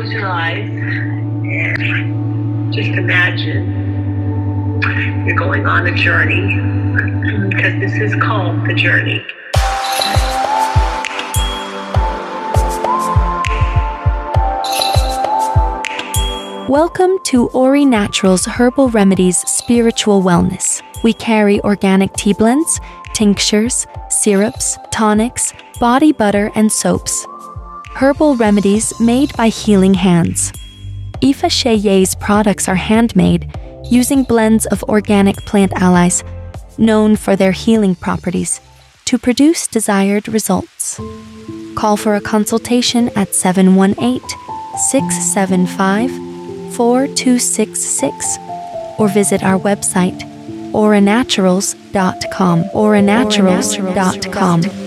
close your eyes and just imagine you're going on a journey, because this is called the journey. Welcome to Ori Naturals Herbal Remedies Spiritual Wellness. We carry organic tea blends, tinctures, syrups, tonics, body butter, and soaps. Herbal remedies made by healing hands. Aoife Cheillet's products are handmade using blends of organic plant allies known for their healing properties to produce desired results. Call for a consultation at 718-675-4266 or visit our website oranaturals.com. oranaturals.com.